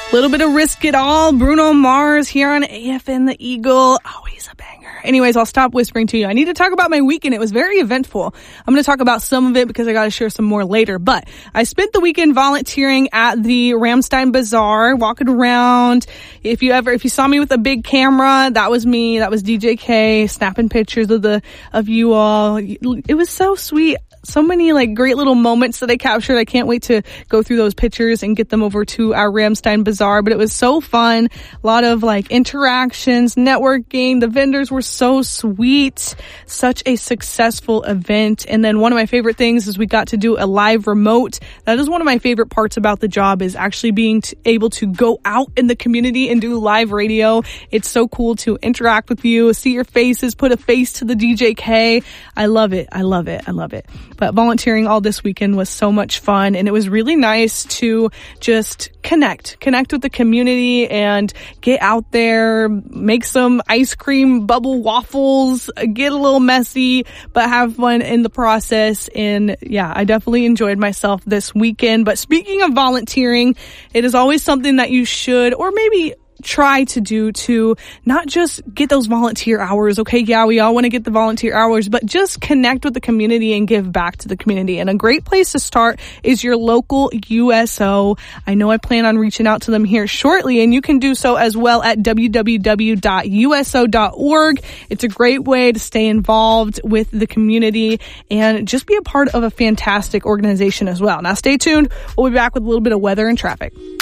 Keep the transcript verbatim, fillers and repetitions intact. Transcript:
Little bit of Risk It All, Bruno Mars here on A F N The Eagle. Always a banger. Anyways, I'll stop whispering to you. I need to talk about my weekend. It was very eventful. I'm going to talk about some of it because I got to share some more later. But I spent the weekend volunteering at the Ramstein Bazaar, walking around. If you ever, if you saw me with a big camera, that was me. That was D J K, snapping pictures of the, of you all. It was so sweet. So many like great little moments that I captured. I can't wait to go through those pictures and get them over to our Ramstein Bazaar. But it was so fun. A lot of like interactions, networking. The vendors were so sweet. Such a successful event. And then one of my favorite things is we got to do a live remote. That is one of my favorite parts about the job, is actually being t- able to go out in the community and do live radio. It's so cool to interact with you, see your faces, put a face to the D J K. I love it. I love it. I love it. But volunteering all this weekend was so much fun, and it was really nice to just connect, connect with the community and get out there, make some ice cream bubble waffles, get a little messy, but have fun in the process. And yeah, I definitely enjoyed myself this weekend. But speaking of volunteering, it is always something that you should, or maybe try to do, to not just get those volunteer hours. Okay, yeah, we all want to get the volunteer hours, but just connect with the community and give back to the community. And a great place to start is your local U S O. I know I plan on reaching out to them here shortly, and you can do so as well at w w w dot u s o dot org. It's a great way to stay involved with the community and just be a part of a fantastic organization as well. Now stay tuned. We'll be back with a little bit of weather and traffic.